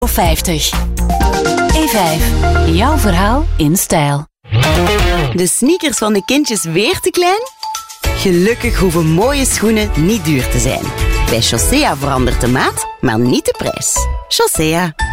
50. E5, jouw verhaal in stijl. De sneakers van de kindjes weer te klein? Gelukkig hoeven mooie schoenen niet duur te zijn. Bij Chaussea verandert de maat, maar niet de prijs. Chaussea.